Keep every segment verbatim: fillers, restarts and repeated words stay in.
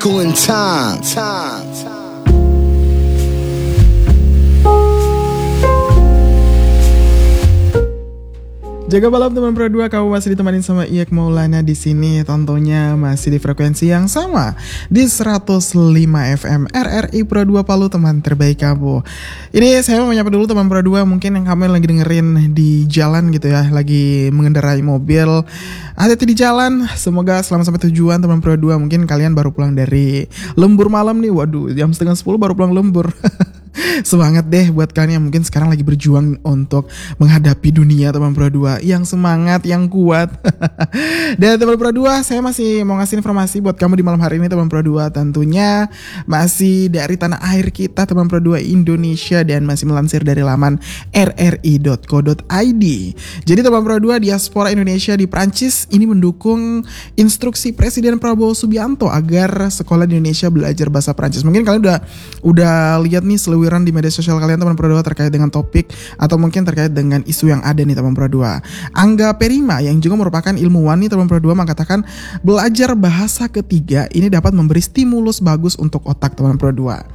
Wrinkle in Time. time. Jaga malam teman Pro dua, kamu masih ditemani sama Iyak Maulana di sini. Tentunya masih di frekuensi yang sama di seratus lima F M R R I Pro dua Palu, teman terbaik kamu. Ini saya mau menyapa dulu teman Pro dua, mungkin yang kamu lagi dengerin di jalan gitu ya, lagi mengendarai mobil, hati-hati di jalan. Semoga selamat sampai tujuan teman Pro dua. Mungkin kalian baru pulang dari lembur malam nih. Waduh, jam setengah sepuluh baru pulang lembur. Semangat deh buat kalian yang mungkin sekarang lagi berjuang untuk menghadapi dunia teman Pro dua. Yang semangat, yang kuat. Dan teman Pro dua, saya masih mau ngasih informasi buat kamu di malam hari ini teman Pro dua. Tentunya masih dari tanah air kita teman Pro dua, Indonesia, dan masih melansir dari laman r r i dot co dot i d. Jadi teman Pro dua, diaspora Indonesia di Prancis ini mendukung instruksi Presiden Prabowo Subianto agar sekolah di Indonesia belajar bahasa Prancis. Mungkin kalian udah udah lihat nih seluruh di media sosial kalian teman Pro dua terkait dengan topik atau mungkin terkait dengan isu yang ada nih teman Pro dua. Angga Perima yang juga merupakan ilmuwan nih teman Pro dua mengatakan belajar bahasa ketiga ini dapat memberi stimulus bagus untuk otak teman Pro dua.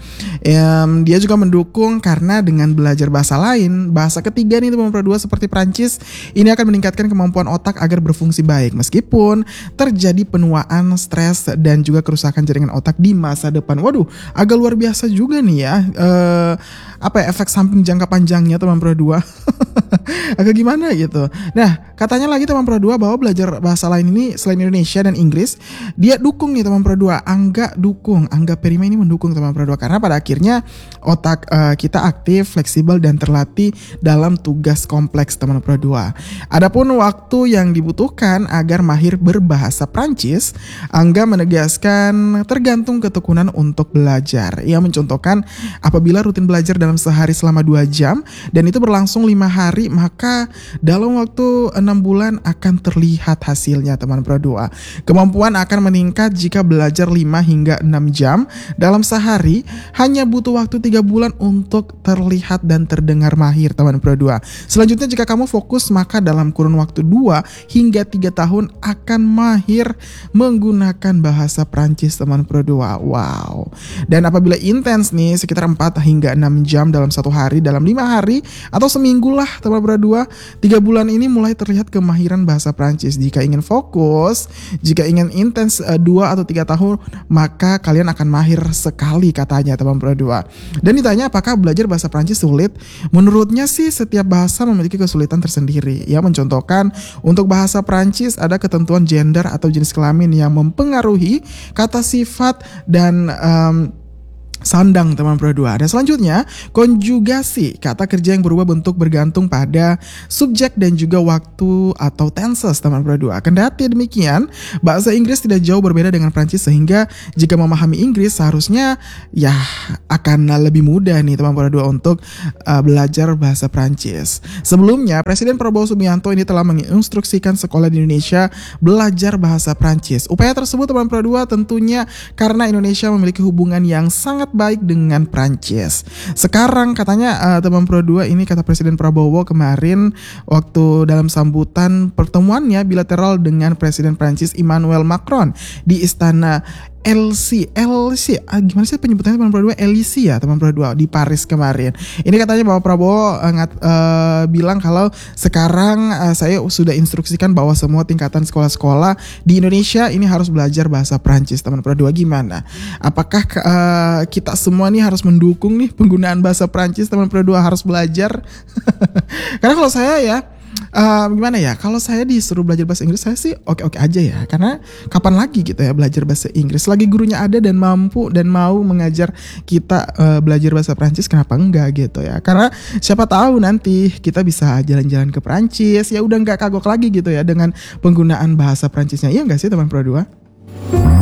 Um, dia juga mendukung karena dengan belajar bahasa lain, bahasa ketiga nih teman Pro dua seperti Prancis ini akan meningkatkan kemampuan otak agar berfungsi baik meskipun terjadi penuaan, stres, dan juga kerusakan jaringan otak di masa depan. Waduh, agak luar biasa juga nih ya. Uh, apa ya, efek samping jangka panjangnya teman Pro dua. Agak gimana gitu. Nah, katanya lagi teman Pro dua bahwa belajar bahasa lain ini selain Indonesia dan Inggris, dia dukung nih teman Pro dua. Angga dukung, Angga Perima ini mendukung teman Pro dua karena pada akhirnya otak uh, kita aktif, fleksibel, dan terlatih dalam tugas kompleks teman Pro dua. Adapun waktu yang dibutuhkan agar mahir berbahasa Prancis, Angga menegaskan tergantung ketekunan untuk belajar. Ia mencontohkan apabila rutin belajar dalam sehari selama dua jam dan itu berlangsung lima hari, maka dalam waktu enam bulan akan terlihat hasilnya teman Pro dua. Kemampuan akan meningkat jika belajar lima hingga enam jam dalam sehari, hanya butuh waktu tiga bulan untuk terlihat dan terdengar mahir teman Pro dua. Selanjutnya jika kamu fokus, maka dalam kurun waktu dua hingga tiga tahun akan mahir menggunakan bahasa Prancis teman Pro dua. Wow. Dan apabila intens nih sekitar empat hingga enam jam dalam satu hari, dalam lima hari atau seminggu lah teman Pro dua, tiga bulan ini mulai terlihat kemahiran bahasa Prancis. Jika ingin fokus, jika ingin intens dua atau tiga tahun, maka kalian akan mahir sekali katanya teman Pro dua. Dan ditanya apakah belajar bahasa Prancis sulit? Menurutnya sih setiap bahasa memiliki kesulitan tersendiri. Ia mencontohkan untuk bahasa Prancis ada ketentuan gender atau jenis kelamin yang mempengaruhi kata sifat dan um, sandang teman Pro dua. Dan selanjutnya konjugasi, kata kerja yang berubah bentuk bergantung pada subjek dan juga waktu atau tenses teman Pro dua. Kendati demikian, bahasa Inggris tidak jauh berbeda dengan Prancis sehingga jika memahami Inggris seharusnya ya akan lebih mudah nih teman Pro dua untuk uh, belajar bahasa Prancis. Sebelumnya Presiden Prabowo Subianto ini telah menginstruksikan sekolah di Indonesia belajar bahasa Prancis. Upaya tersebut teman Pro dua tentunya karena Indonesia memiliki hubungan yang sangat baik dengan Prancis. Sekarang katanya uh, teman Pro dua ini kata Presiden Prabowo kemarin waktu dalam sambutan pertemuannya bilateral dengan Presiden Prancis Emmanuel Macron di Istana L C, L C, ah, gimana sih penyebutannya teman Pro dua? Elysee ya teman Pro dua di Paris kemarin. Ini katanya bahwa Prabowo uh, ngat, uh, bilang kalau sekarang uh, saya sudah instruksikan bahwa semua tingkatan sekolah-sekolah di Indonesia ini harus belajar bahasa Prancis teman Pro dua. Gimana? Apakah uh, kita semua nih harus mendukung nih penggunaan bahasa Prancis teman Pro dua harus belajar? Karena kalau saya ya Uh, gimana ya, kalau saya disuruh belajar bahasa Inggris saya sih oke-oke aja ya, karena kapan lagi gitu ya belajar bahasa Inggris, lagi gurunya ada dan mampu dan mau mengajar kita uh, belajar bahasa Prancis, kenapa enggak gitu ya, karena siapa tahu nanti kita bisa jalan-jalan ke Prancis, ya udah nggak kagok lagi gitu ya dengan penggunaan bahasa Prancisnya. Iya nggak sih teman Pro dua?